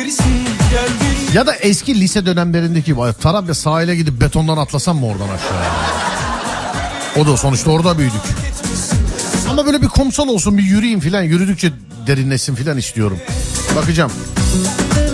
Ya da eski lise dönemlerindeki Tarabya sahile gidip betondan atlasam mı oradan aşağıya? O da sonuçta orada büyüdük. Ama böyle bir kumsal olsun, bir yürüyeyim filan, yürüdükçe derinleşsin filan istiyorum. Bakacağım.